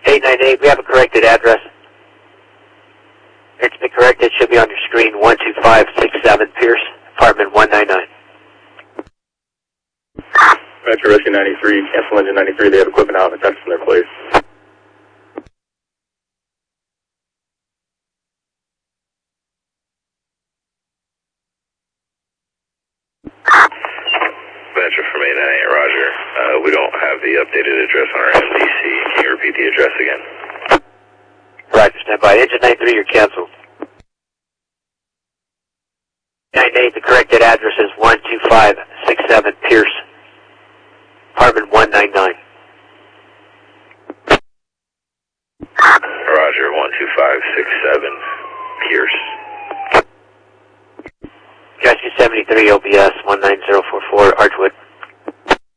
898, we have a corrected address. It's been corrected. It should be on your screen. 12567 Pierce, apartment 199. Metro Rescue 93, cancel engine 93. They have equipment out and attached in their place. Metro from 898, Roger. We don't have the updated address on our MDC. Can you repeat the address again? Roger, stand by. Engine 93, you're canceled. 98, the corrected address is 12567 Pierce, apartment 199. Roger, 12567 Pierce. Rescue 73, OBS 19044, Archwood.